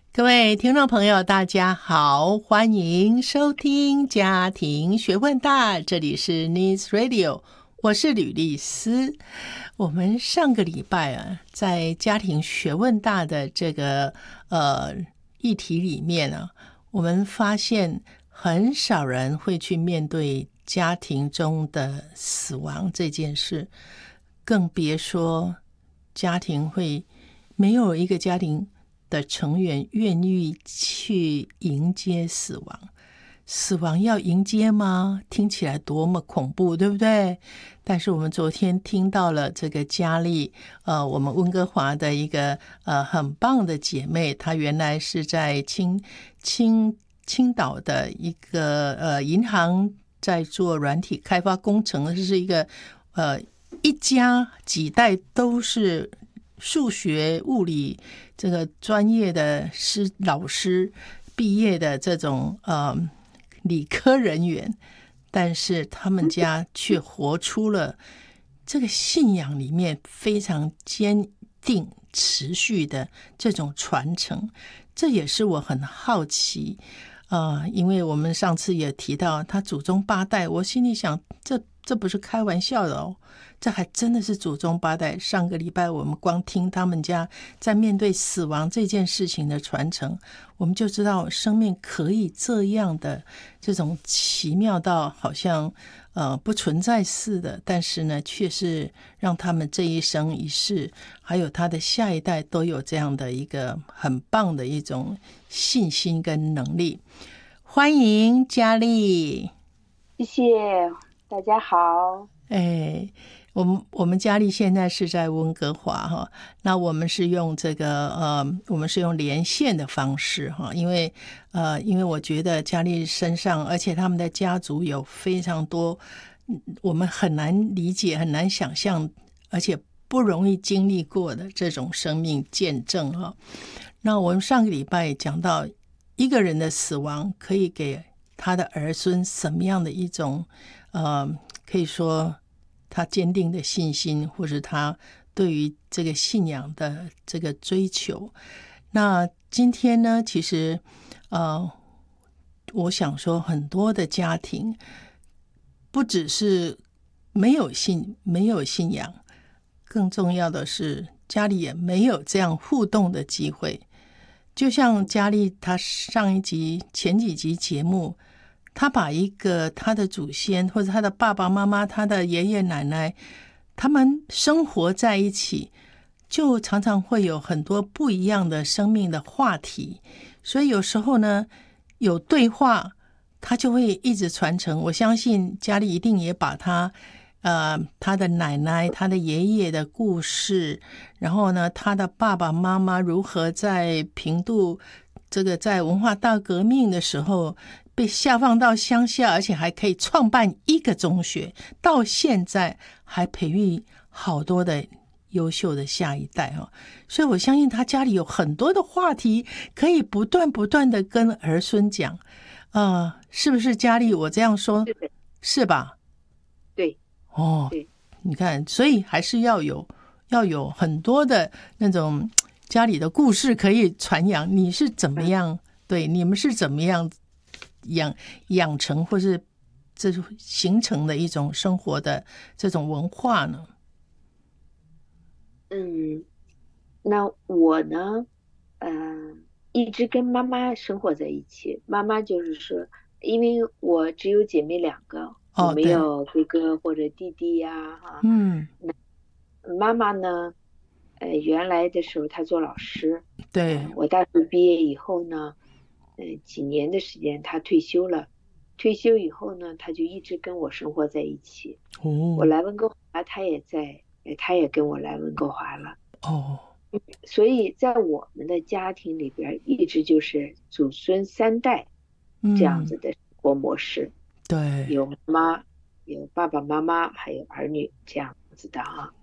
各位听众朋友，大家好，欢迎收听家庭学问大，这里是 News Radio， 我是吕丽思。我们上个礼拜在家庭学问大的这个议题里面我们发现很少人会去面对家庭中的死亡这件事，更别说家庭会没有一个家庭的成员愿意去迎接死亡。死亡要迎接吗？听起来多么恐怖，对不对？但是我们昨天听到了这个佳丽我们温哥华的一个很棒的姐妹，她原来是在青岛的一个银行在做软体开发工程，这是一个一家几代都是数学物理这个专业的老师毕业的这种理科人员，但是他们家却活出了这个信仰里面非常坚定持续的这种传承。这也是我很好奇因为我们上次也提到他祖宗八代，我心里想这不是开玩笑的哦，这还真的是祖宗八代。上个礼拜我们光听他们家在面对死亡这件事情的传承，我们就知道生命可以这样的这种奇妙到好像不存在似的，但是呢却是让他们这一生一世还有他的下一代都有这样的一个很棒的一种信心跟能力。欢迎佳丽。 谢谢，大家好。 我们家里现在是在温哥华那我们是用这个我们是用连线的方式因为我觉得家里身上，而且他们的家族有非常多我们很难理解很难想象，而且不容易经历过的这种生命见证那我们上个礼拜讲到一个人的死亡可以给他的儿孙什么样的一种可以说他坚定的信心，或是他对于这个信仰的这个追求。那今天呢，其实我想说很多的家庭不只是没有信仰，更重要的是家里也没有这样互动的机会。就像佳丽她前几集节目，他把一个他的祖先或者他的爸爸妈妈他的爷爷奶奶他们生活在一起，就常常会有很多不一样的生命的话题，所以有时候呢有对话他就会一直传承。我相信家里一定也把他的奶奶他的爷爷的故事，然后呢他的爸爸妈妈如何在平度这个在文化大革命的时候被下放到乡下，而且还可以创办一个中学，到现在还培育好多的优秀的下一代所以我相信他家里有很多的话题可以不断的跟儿孙讲是不是佳丽？我这样说是吧？ 对对， 你看，所以还是要有很多的那种家里的故事可以传扬。你是怎么样对你们是怎么样养成或是这形成的一种生活的这种文化呢？ 那我呢，一直跟妈妈生活在一起。妈妈就是说，因为我只有姐妹两个，我没对， 有哥哥或者弟弟呀，那妈妈呢，原来的时候她做老师， 对， 我大学毕业以后呢，几年的时间她退休了。退休以后呢，她就一直跟我生活在一起。我来温哥华，她也在，她也跟我来温哥华了。所以在我们的家庭里边，一直就是祖孙三代这样子的生活模式。 对， 有妈妈，有爸爸妈妈，还有儿女这样子的